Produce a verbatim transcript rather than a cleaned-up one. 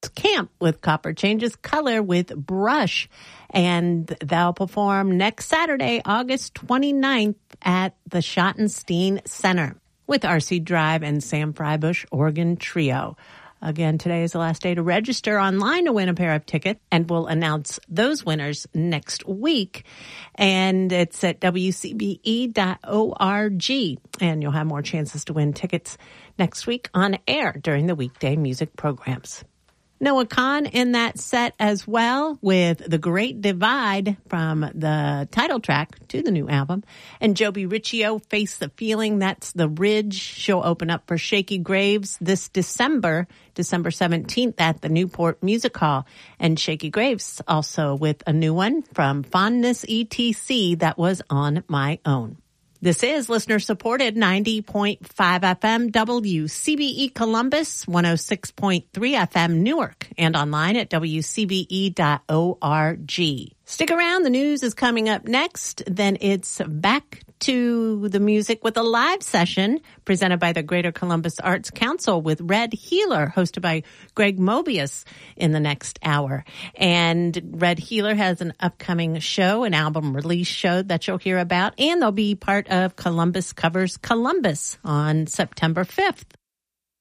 Camp with Copper Changes Color with Brush. And they'll perform next Saturday, August twenty-ninth at the Schottenstein Center with R C Drive and Sam Freibush Organ Trio. Again, today is the last day to register online to win a pair of tickets, and we'll announce those winners next week. And it's at W C B E dot org. And you'll have more chances to win tickets next week on air during the weekday music programs. Noah Kahan in that set as well with The Great Divide from the title track to the new album. And Joby Riccio, Face the Feeling, that's The Ridge. She'll open up for Shaky Graves this December, December seventeenth at the Newport Music Hall. And Shaky Graves also with a new one from Fondness E T C that was On My Own. This is listener-supported ninety point five F M W C B E Columbus, one oh six point three F M Newark, and online at W C B E dot org. Stick around. The news is coming up next. Then it's back to the music with a live session presented by the Greater Columbus Arts Council with Red Healer, hosted by Greg Mobius in the next hour. And Red Healer has an upcoming show, an album release show that you'll hear about, and they'll be part of Columbus Covers Columbus on September fifth.